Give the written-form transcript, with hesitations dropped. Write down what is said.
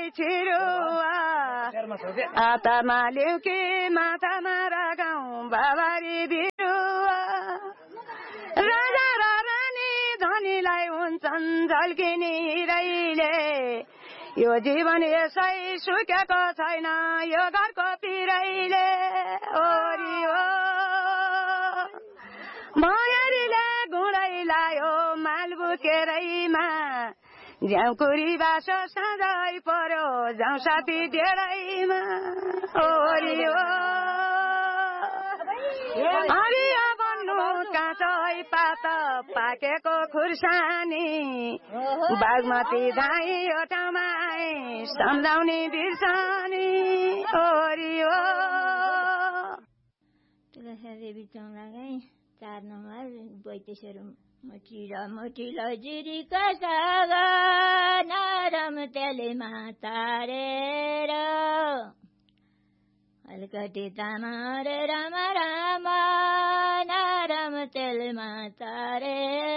छिरुवा आतामा ल्याउके माथामा रागाउँ बाबारी बिरुवा राजा र रानी धनीलाई हुन्छन् झल्किने हिरैले यो जीवन यसै सुकेको छैन यो घरको पिरैले ओरी हो भयरीले गुडै लायो माल बुकेरैमा झ्याउकुरी बासो सजाइ पर्यो जाउँ साथी डेढैमा ओरी हो हरियो बन्नु काँचै पात पाकेको खुर्सानी बागमती धाई ओठामा सम्झाउने बिर्सानी ओरी हो देवी चौलागाई 4 नम्बर बैतेश्वरु मोटिलो जिरीका सागा नरम तेलमा तारेर अलकटी तामार राम राम नरम तेलमा तारेर